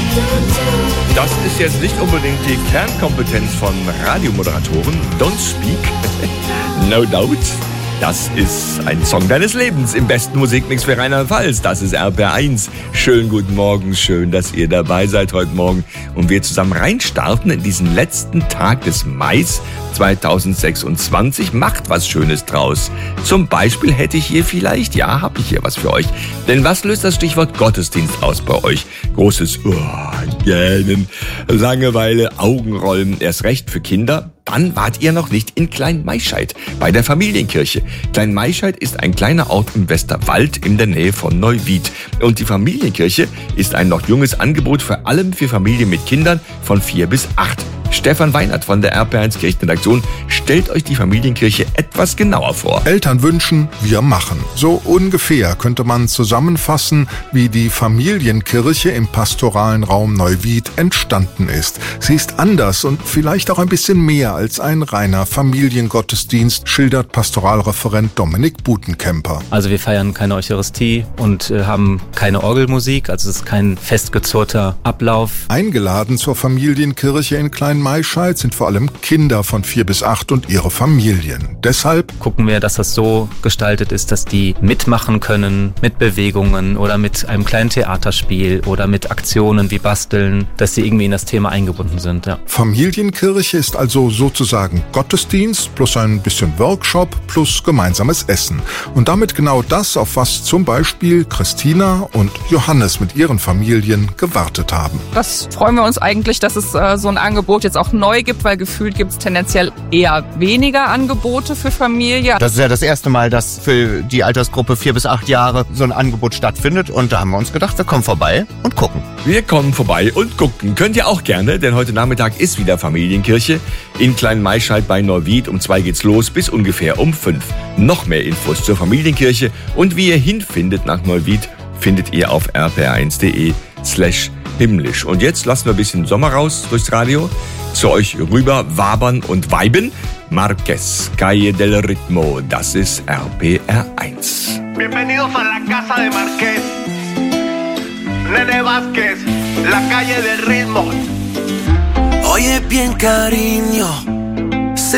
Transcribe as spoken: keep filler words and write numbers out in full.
Das ist jetzt nicht unbedingt die Kernkompetenz von Radiomoderatoren. Don't speak, no doubt. Das ist ein Song deines Lebens im besten Musikmix für Rheinland-Pfalz. Das ist R P R eins. Schönen guten Morgen, schön, dass ihr dabei seid heute Morgen und wir zusammen reinstarten in diesen letzten Tag des Mais zweitausendsechsundzwanzig. Macht was Schönes draus. Zum Beispiel hätte ich hier vielleicht, ja, habe ich hier was für euch. Denn was löst das Stichwort Gottesdienst aus bei euch? Großes oh, Gähnen, Langeweile, Augenrollen, erst recht für Kinder. Dann wart ihr noch nicht in Kleinmaischeid bei der Familienkirche. Kleinmaischeid ist ein kleiner Ort im Westerwald in der Nähe von Neuwied. Und die Familienkirche ist ein noch junges Angebot vor allem für Familien mit Kindern von vier bis acht. Stefan Weinert von der R P R eins Kirchenredaktion stellt euch die Familienkirche etwas genauer vor. Eltern wünschen, wir machen. So ungefähr könnte man zusammenfassen, wie die Familienkirche im pastoralen Raum Neuwied entstanden ist. Sie ist anders und vielleicht auch ein bisschen mehr als ein reiner Familiengottesdienst, schildert Pastoralreferent Dominik Butenkemper. Also wir feiern keine Eucharistie und äh, haben keine Orgelmusik, also es ist kein festgezurrter Ablauf. Eingeladen zur Familienkirche in Klein Maischeid sind vor allem Kinder von vier bis acht und ihre Familien. Deshalb gucken wir, dass das so gestaltet ist, dass die mitmachen können mit Bewegungen oder mit einem kleinen Theaterspiel oder mit Aktionen wie Basteln, dass sie irgendwie in das Thema eingebunden sind. Ja. Familienkirche ist also sozusagen Gottesdienst plus ein bisschen Workshop plus gemeinsames Essen. Und damit genau das, auf was zum Beispiel Christina und Johannes mit ihren Familien gewartet haben. Das freuen wir uns eigentlich, dass es äh, so ein Angebot jetzt auch neu gibt, weil gefühlt gibt es tendenziell eher weniger Angebote für Familie. Das ist ja das erste Mal, dass für die Altersgruppe vier bis acht Jahre so ein Angebot stattfindet und da haben wir uns gedacht, wir kommen vorbei und gucken. Wir kommen vorbei und gucken. Könnt ihr auch gerne, denn heute Nachmittag ist wieder Familienkirche in Kleinmaischeid bei Neuwied. Um zwei geht's los bis ungefähr um fünf. Noch mehr Infos zur Familienkirche und wie ihr hinfindet nach Neuwied, findet ihr auf r p r eins punkt d e slash himmlisch. Und jetzt lassen wir ein bisschen Sommer raus durchs Radio, zu euch rüber wabern und weiben. Marquez, Calle del Ritmo, das ist R P R eins. Bienvenidos a la casa de Marquez, Nene Vázquez, la calle del ritmo. Oye bien, cariño,